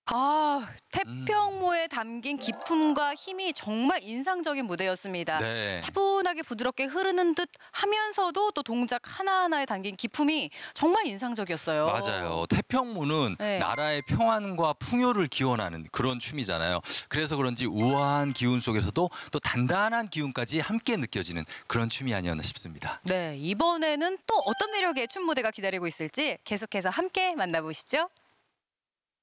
태평모에 담긴 기품과 힘이 정말 인상적인 무대였습니다. 네. 차분하게 부드럽게 흐르는 듯 하면서도 또 동작 하나하나에 담긴 기품이 정말 인상적이었어요. 맞아요. 태평무는 네. 나라의 평안과 풍요를 기원하는 그런 춤이잖아요. 그래서 그런지 우아한 기운 속에서도 또 단단한 기운까지 함께 느껴지는 그런 춤이 아니었나 싶습니다. 네, 이번에는 또 어떤 매력의 춤 무대가 기다리고 있을지 계속해서 함께 만나보시죠.